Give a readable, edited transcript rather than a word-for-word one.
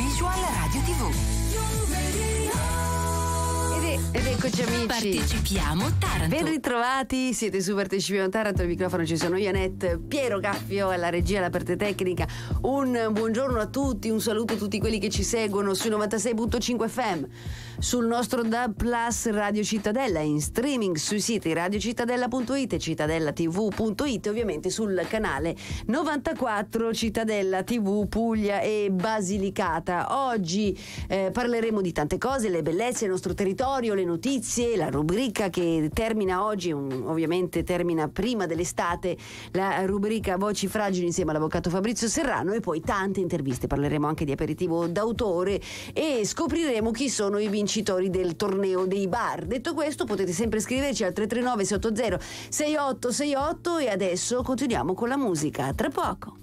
Visual Radio TV. Ed eccoci amici. Partecipiamo Taranto. Ben ritrovati, siete su Partecipiamo Taranto, al microfono ci sono io, Annette, Piero Gaffio alla regia, alla parte tecnica. Un buongiorno a tutti, un saluto a tutti quelli che ci seguono sui 96.5 FM, sul nostro DAB Plus Radio Cittadella, in streaming sui siti radiocittadella.it e cittadellatv.it, ovviamente sul canale 94 Cittadella TV Puglia e Basilicata. Oggi parleremo di tante cose, le bellezze del nostro territorio, le notizie, la rubrica che termina oggi, ovviamente termina prima dell'estate, la rubrica Voci Fragili insieme all'avvocato Fabrizio Serrano, e poi tante interviste. Parleremo anche di aperitivo d'autore e scopriremo chi sono i vincitori del torneo dei bar. Detto questo, potete sempre scriverci al 339 680 6868 e adesso continuiamo con la musica. Tra poco.